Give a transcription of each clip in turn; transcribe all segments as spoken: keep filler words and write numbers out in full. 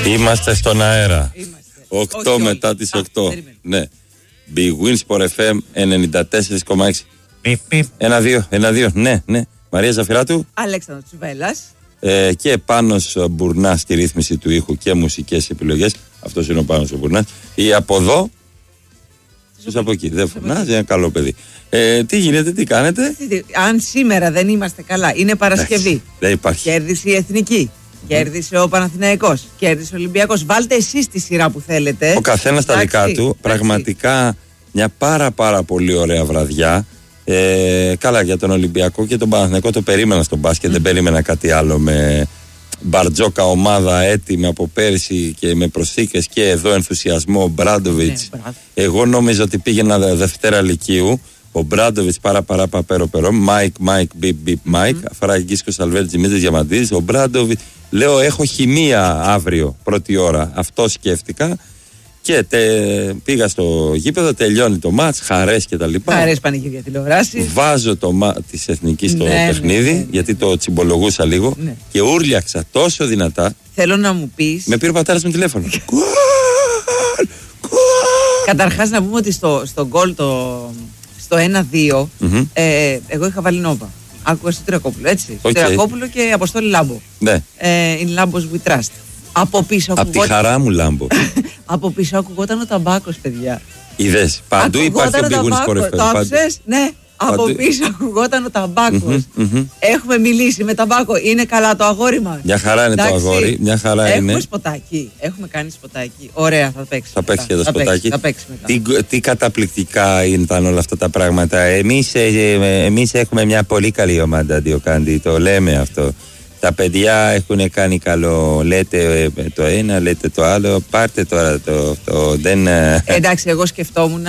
Είμαστε στον αέρα. οκτώ μετά τις οκτώ. Ναι. Big Win Sport εφ εμ ενενήντα τέσσερα κόμμα έξι. Ένα δύο, ένα δύο, ναι, ναι. Μαρία Ζαφυράτου. Αλέξανδρος Τσουβέλλας. Ε, και Πάνος Μπουρνάς στη ρύθμιση του ήχου και μουσικές επιλογές. Αυτός είναι ο Πάνος ο Μπουρνάς. Ή από εδώ. Στους από εκεί. Δεν φωνάζει, ένα καλό παιδί. Ε, τι γίνεται, τι κάνετε? Αν σήμερα δεν είμαστε καλά, είναι Παρασκευή. Δεν υπάρχει. Κέρδισε η Εθνική. Κέρδισε ο Παναθηναϊκός. Κέρδισε ο Ολυμπιακός. Βάλτε εσείς τη σειρά που θέλετε. Ο καθένας τα δικά του. Εντάξει. Πραγματικά μια πάρα πάρα πολύ ωραία βραδιά. Ε, καλά, για τον Ολυμπιακό και τον Παναθηναϊκό το περίμενα στον μπάσκετ. Mm. Δεν περίμενα κάτι άλλο. Με μπαρτζόκα ομάδα έτοιμη από πέρσι και με προσθήκες και εδώ ενθουσιασμό. Μπράντοβιτς. Ναι, εγώ νόμιζα ότι πήγαινα Δευτέρα Λυκείου. Ο Μπράντοβιτς παρά παρά παπέρο περό. Μάικ, Μάικ, μπιπ, μπιπ, Μάικ. Φραγκίσκο Αλβέρτζη, Δημήτρης Διαμαντίδης. Ο Μπράντοβιτς. Λέω, έχω χημεία αύριο, πρώτη ώρα. Αυτό σκέφτηκα. Και τε, πήγα στο γήπεδο, τελειώνει το μάτς, χαρές και τα λοιπά. Χαρές πανηγύρια τηλεοράση. Βάζω το μάτς της Εθνικής στο ναι, παιχνίδι, ναι, ναι, γιατί το τσιμπολογούσα λίγο. Ναι. Και ούρλιαξα τόσο δυνατά. Θέλω να μου πεις. Με πήρε ο πατέρας μου τηλέφωνο. Καταρχάς να πούμε ότι στο, στο γκολ το, στο ένα δύο, mm-hmm. ε, εγώ είχα βάλει νόβα. Άκουγα στο Τυρακόπουλο, έτσι. Okay. Τυρακόπουλο και Αποστόλη Λάμπο. Ναι. Ε, in Lambos we trust. Από πίσω ακουγόταν. Από τη χαρά μου Λάμπο. Από πίσω ακουγόταν ο ταμπάκος, παιδιά. Είδες, παντού υπάρχει ο Big Win Sport εφ εμ. Το άκουσες, ναι. Από πίσω ακουγόταν ο ταμπάκος. Mm-hmm, mm-hmm. Έχουμε μιλήσει με ταμπάκο. Είναι καλά το αγόρι μας? Μια χαρά είναι. Εντάξει, το αγόρι. Μια χαρά έχουμε είναι. Έχουμε σποτάκι. Έχουμε κάνει σποτάκι. Ωραία, θα παίξει. Θα παίξει και το σποτάκι. Θα παίξει μετά. Τι, τι καταπληκτικά ήταν όλα αυτά τα πράγματα. Εμείς, ε, εμείς έχουμε μια πολύ καλή ομάδα, Διοκάντη. Το λέμε αυτό. Τα παιδιά έχουν κάνει καλό. Λέτε το ένα, λέτε το άλλο. Πάρτε τώρα το. το δεν... Εντάξει, εγώ σκεφτόμουν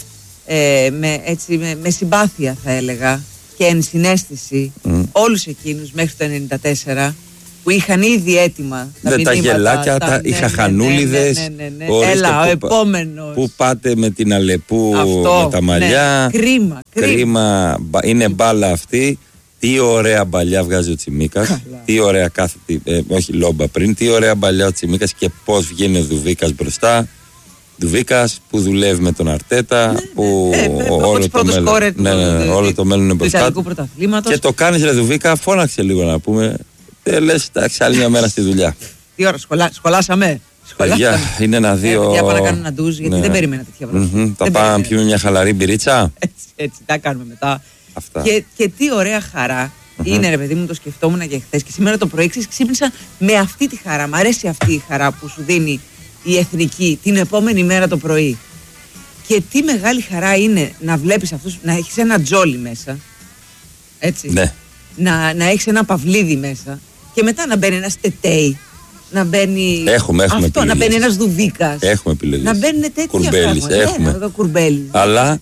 ε, με, έτσι, με, με συμπάθεια, θα έλεγα, και ενσυναίσθηση mm. όλους εκείνους μέχρι το ενενήντα τέσσερα που είχαν ήδη έτοιμα τα μηνύματα. Τα γελάκια, τα, τα, οι χαχανούλιδες. Ναι, ναι, ναι, ναι. Έλα, ο επόμενος. Πού πάτε με την Αλεπού, αυτό, με τα μαλλιά. Ναι. Κρίμα, κρίμα. κρίμα. Είναι μπάλα αυτή. Τι ωραία μπαλιά βγάζει ο Τσιμίκας. Τι ωραία κάθετη, ε, όχι λόμπα πριν. Τι ωραία μπαλιά ο Τσιμίκας και πώς βγαίνει ο Δουβίκας μπροστά. Δουβίκας που δουλεύει με τον Αρτέτα. Ναι, που ναι, ναι, όλο, το μέλλον, ναι, ναι, ναι, όλο το μέλλον είναι μπροστά. Και το κάνεις ρε Δουβίκα, φώναξε λίγο να πούμε. Ε, λες, εντάξει, άλλη μια μέρα στη δουλειά. Τι ώρα, σχολά, σχολάσαμε. Παιδιά, είναι ένα-δύο. Παιδιά, πάμε να κάνουμε ένα ντουζ, γιατί ναι. δεν περίμενα τέτοια πράγματα. Θα πάμε να πιούμε μια χαλαρή μπυρίτσα. Έτσι, έτσι, τα κάνουμε μετά. Και, και τι ωραία χαρά mm-hmm. είναι, ρε παιδί μου, το σκεφτόμουν και χθες. Και σήμερα το πρωί ξύπνησα με αυτή τη χαρά. Μ' αρέσει αυτή η χαρά που σου δίνει η Εθνική την επόμενη μέρα το πρωί. Και τι μεγάλη χαρά είναι να βλέπεις αυτούς, να έχεις ένα Τζόλι μέσα. Έτσι. Ναι. Να, να έχεις ένα Παυλίδι μέσα. Και μετά να μπαίνει ένας Τετέι. Να μπαίνει. Έχουμε, έχουμε αυτό, να μπαίνει ένας Δουβίκας. Έχουμε επιλογές. Να μπαίνουν τέτοια Κουρμπέλης, έχουμε. Ναι, Κουρμπέλης. Αλλά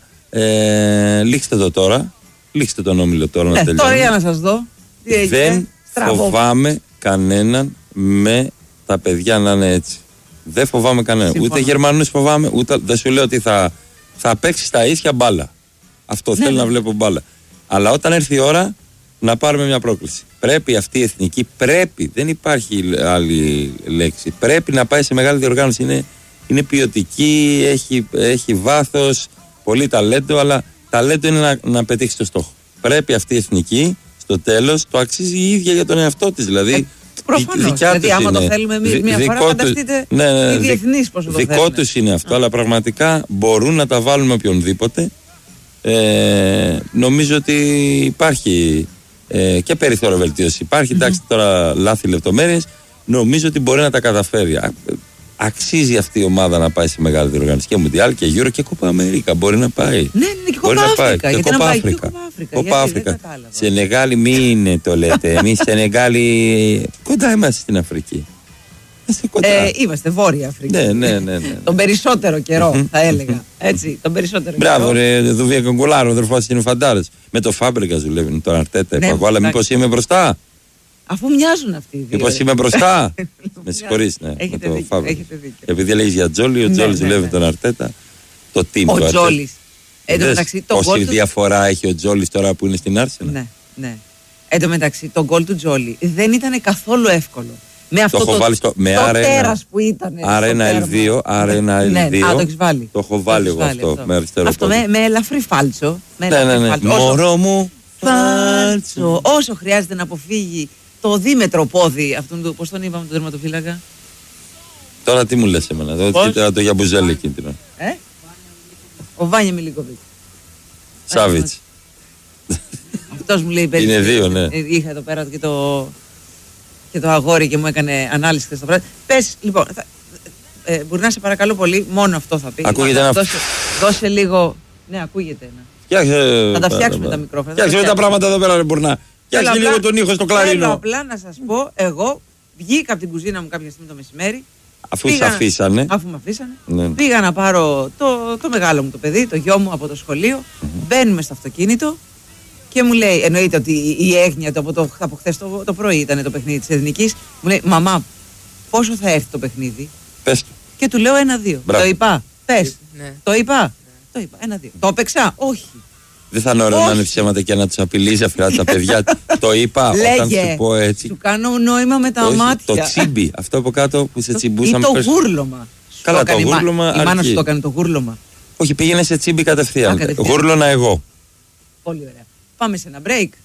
ε, λήξτε το τώρα. Λήξτε τον όμιλο τώρα να ε, τελειώνει. Τώρα για να σας δω. Τι δεν φοβάμαι κανέναν με τα παιδιά να είναι έτσι. Δεν φοβάμαι κανέναν. Συμφωνώ. Ούτε Γερμανούς φοβάμαι, ούτε δεν σου λέω ότι θα, θα παίξει στα ίσια μπάλα. Αυτό ναι, θέλω ναι. να βλέπω μπάλα. Αλλά όταν έρθει η ώρα να πάρουμε μια πρόκληση. Πρέπει αυτή η Εθνική, πρέπει, δεν υπάρχει άλλη λέξη. Πρέπει να πάει σε μεγάλη διοργάνωση. Είναι, είναι ποιοτική, έχει, έχει βάθος, πολύ ταλέντο, αλλά ταλέντο είναι να, να πετύχει το στόχο. Πρέπει αυτή η Εθνική στο τέλος το αξίζει η ίδια για τον εαυτό της. Δηλαδή, ε, προφανώς. Δηλαδή, άμα είναι, το θέλουμε εμείς μια φορά, τους, φανταστείτε ναι, ναι, οι διεθνείς πόσο το δικό τους είναι αυτό, Α. αλλά πραγματικά μπορούν να τα βάλουν με οποιονδήποτε. Ε, νομίζω ότι υπάρχει ε, και περιθώριο βελτίωση. Υπάρχει, mm-hmm. εντάξει, τώρα λάθη λεπτομέρειες. Νομίζω ότι μπορεί να τα καταφέρει. Αξίζει αυτή η ομάδα να πάει σε μεγάλη διοργάνωση και Μουντιάλ και Euro και Κόπα Αμέρικα. Μπορεί να πάει. Ναι, ναι, και Κόπα Αφρικα. Και Κόπα Αφρικα. Κόπα Αφρικα. Σενεγάλη, μην το λέτε. Εμείς Σενεγάλη κοντά είμαστε στην Αφρική. Ε, είμαστε Βόρεια Αφρική. Ναι, ναι, ναι, ναι. Τον περισσότερο καιρό, θα έλεγα. Έτσι, τον περισσότερο καιρό. Μπράβο, ρε, Δουβία Κογκολάρο, ο αδερφός είναι φαντάρες. Με το Φάμπρικα δουλεύει, τον Αρτέτα. Ναι, αλλά μήπως είμαι μπροστά. Αφού μοιάζουν αυτοί οι δύο. Μήπως είμαι μπροστά. Με συγχωρείς, ναι. Έχετε δίκιο, έχετε δίκιο. Επειδή λέγεις για Τζόλι, ο Τζόλις δουλεύει με τον Αρτέτα. Το team του Αρτέτα. Ο Τζόλις. Πόση διαφορά έχει ο Τζόλις τώρα που είναι στην Άρσενα. Ναι, ναι. Εν τω μεταξύ, το γκολ του Τζόλι δεν ήταν καθόλου εύκολο. Με αυτό το, το, το, στο, με το τέρας που ήταν. Άρα ένα ελ δύο, άρα ένα ελ δύο. Ναι, α, το έχεις βάλει. Το έχω βάλει εγώ αυτό, αυτό. Με αριστερό αυτό πόδι. με, με ελαφρύ φάλτσο. Με ναι, ναι, ναι. φάλτσο. Μωρό όσο, μου φάλτσο. Όσο χρειάζεται να αποφύγει το δίμετρο πόδι αυτόν του, πώς τον είπαμε τον τερματοφύλακα. Τώρα τι μου λες εμένα, το, το, το Γιαμπουζέλη εκείνο. Ε? Ο Βάνια Μιλίκοβιτς. Σάβιτς. Αυτός μου λέει είναι δύο, ναι. Είχα εδώ πέρα και το, και το αγόρι και μου έκανε ανάλυση χθες το βράδυ. Πες, λοιπόν, θα, ε, μπορεί να σε παρακαλώ πολύ, μόνο αυτό θα πει. Ακούγεται ένα... δώσε, δώσε λίγο, ναι ακούγεται ένα. Φτιάξε, θα τα φτιάξουμε τα μικρόφωνα. Φτιάξε τα πράγματα εδώ πέρα, ρε Μπουρνά. Φτιάξε λίγο τον ήχο στο κλαρίνο. Θέλω απλά να σας πω, εγώ βγήκα από την κουζίνα μου κάποια στιγμή το μεσημέρι. Αφού σε αφήσανε. Αφού με αφήσανε. Ναι. Πήγα να πάρω το, το μεγάλο μου το παιδί, το γιο μου από το σχολείο. Mm-hmm. Μπαίνουμε στο αυτοκίνητο και μου λέει, εννοείται ότι η έγνοια του από, το, από χθες το, το πρωί ήταν το παιχνίδι της Εθνικής. Μου λέει, μαμά, πόσο θα έρθει το παιχνίδι. Πες του. Και του λέω ένα-δύο. Το είπα. Πες. Ναι. Το είπα. Ναι. Το είπα. Ένα-δύο. Το έπαιξα. Όχι. Δεν θα είναι ωραίο να είναι ψέματα και να τους απειλείς αυτά τα παιδιά. Το είπα όταν σου πω έτσι. Σου κάνω νόημα με τα μάτια. Το τσίμπι, αυτό από κάτω που σε τσιμπούσαμε. Ή το γούρλωμα. Καλά, το γούρλωμα. Η μάνα σου το έκανε το γούρλωμα. Όχι, πήγαινε σε τσίμπι κατευθείαν. Γούρλωνα εγώ. Πολύ ωραία. Πάμε σε ένα break.